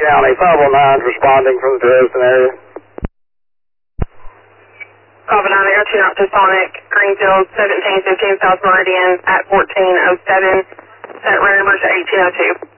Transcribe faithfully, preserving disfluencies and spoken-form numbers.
County, five one nine responding from the Dresden area. five one nine, I got you out to Sonic, Greenfield, seventeen fifteen South Meridian at fourteen oh seven, set radar emergency eighteen oh two.